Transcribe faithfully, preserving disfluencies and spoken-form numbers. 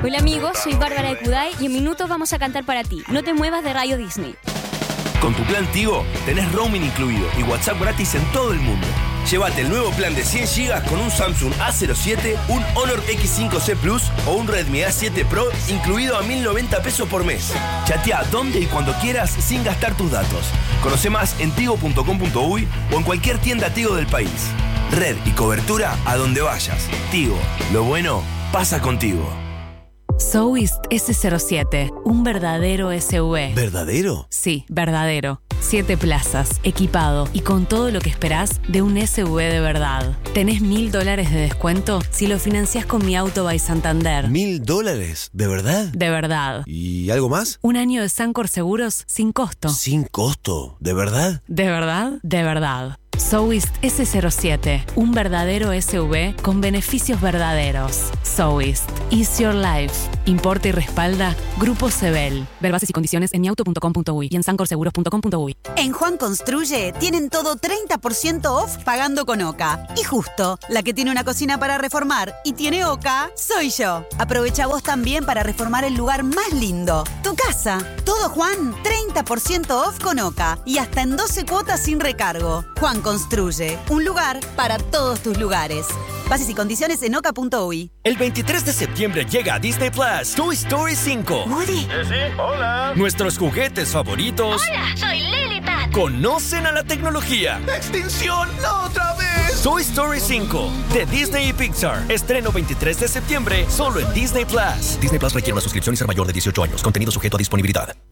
Hola amigos, soy Bárbara de Kudai y en minutos vamos a cantar para ti. No te muevas de Radio Disney. Con tu plan Tigo tenés roaming incluido y WhatsApp gratis en todo el mundo. Llévate el nuevo plan de cien gigas con un Samsung A cero siete, un Honor X cinco C Plus o un Redmi A siete Pro incluido a mil noventa pesos por mes. Chatea donde y cuando quieras sin gastar tus datos. Conoce más en tigo punto com punto uy o en cualquier tienda Tigo del país. Red y cobertura a donde vayas. Tigo, lo bueno pasa contigo. Zoist ese cero siete, un verdadero S U V. ¿Verdadero? Sí, verdadero. Siete plazas, equipado y con todo lo que esperás de un S U V de verdad. Tenés mil dólares de descuento si lo financiás con Mi Auto by Santander. ¿Mil dólares? ¿De verdad? De verdad. ¿Y algo más? Un año de Sancor Seguros sin costo. ¿Sin costo? ¿De verdad? ¿De verdad? De verdad. Zoist ese cero siete, un verdadero S U V con beneficios verdaderos. Zoist, Ease Your Life. Importa y respalda Grupo Sebel. Ver bases y condiciones en mi auto punto com punto uy y en sancor seguros punto com punto uy. En Juan Construye tienen todo treinta por ciento off pagando con Oca. Y justo, la que tiene una cocina para reformar y tiene Oca, soy yo. Aprovecha vos también para reformar el lugar más lindo, tu casa. Todo Juan, treinta por ciento off con Oca y hasta en doce cuotas sin recargo. Juan Construye, un lugar para todos tus lugares. Bases y condiciones en oca punto uy. El veintitrés de septiembre llega a Disney Plus Toy Story cinco. Woody. Sí, sí, hola. Nuestros juguetes favoritos. Hola, soy Liliput. Conocen a la tecnología. ¡Extinción! ¡No otra vez! Toy Story cinco de Disney y Pixar. Estreno veintitrés de septiembre solo en Disney Plus. Disney Plus requiere una suscripción y ser mayor de dieciocho años. Contenido sujeto a disponibilidad.